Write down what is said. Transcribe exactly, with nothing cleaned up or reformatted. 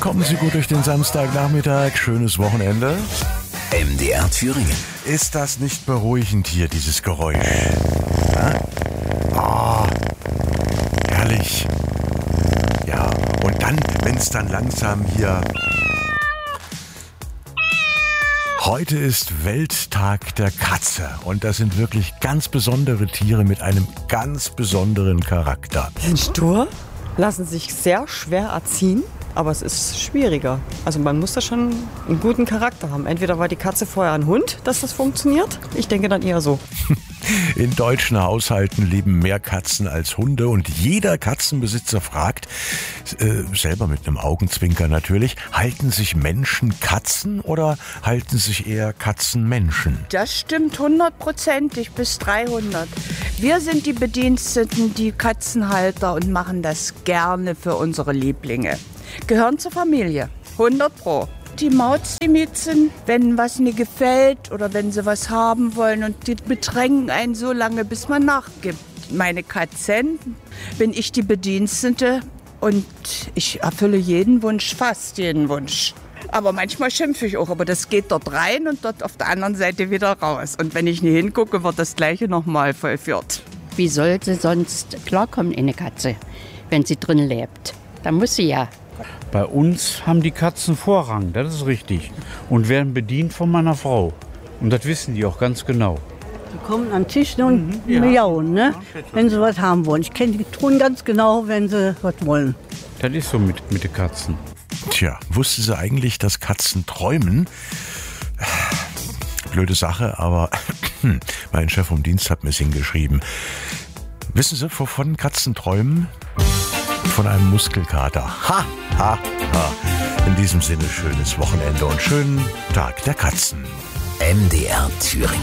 Kommen Sie gut durch den Samstagnachmittag. Schönes Wochenende. M D R Thüringen. Ist das nicht beruhigend hier, dieses Geräusch? Ja? Oh, herrlich. Ja, und dann, wenn es dann langsam hier... Heute ist Welttag der Katze und das sind wirklich ganz besondere Tiere mit einem ganz besonderen Charakter. Sind stur, lassen sich sehr schwer erziehen, aber es ist schwieriger. Also man muss da schon einen guten Charakter haben. Entweder war die Katze vorher ein Hund, dass das funktioniert. Ich denke dann eher so. In deutschen Haushalten leben mehr Katzen als Hunde und jeder Katzenbesitzer fragt, äh, selber mit einem Augenzwinker natürlich, halten sich Menschen Katzen oder halten sich eher Katzen Menschen? Das stimmt hundertprozentig bis dreihundert. Wir sind die Bediensteten, die Katzenhalter und machen das gerne für unsere Lieblinge. Gehören zur Familie, hundert Pro. Die Mauts, die mit sind, wenn was mir gefällt oder wenn sie was haben wollen und die bedrängen einen so lange, bis man nachgibt. Meine Katzen bin ich die Bedienstete und ich erfülle jeden Wunsch, fast jeden Wunsch. Aber manchmal schimpfe ich auch, aber das geht dort rein und dort auf der anderen Seite wieder raus. Und wenn ich nie hingucke, wird das Gleiche nochmal vollführt. Wie soll sie sonst klarkommen, eine Katze, wenn sie drin lebt? Da muss sie ja. Bei uns haben die Katzen Vorrang, das ist richtig. Und werden bedient von meiner Frau. Und das wissen die auch ganz genau. Die kommen an den Tisch und Mhm, ja. miauen, ne? Wenn sie was haben wollen. Ich kenne die tun ganz genau, wenn sie was wollen. Das ist so mit, mit den Katzen. Tja, wussten Sie eigentlich, dass Katzen träumen? Blöde Sache, aber mein Chef vom Dienst hat mir es hingeschrieben. Wissen Sie, wovon Katzen träumen? Von einem Muskelkater. Ha, ha, ha. In diesem Sinne schönes Wochenende und schönen Tag der Katzen. M D R Thüringen.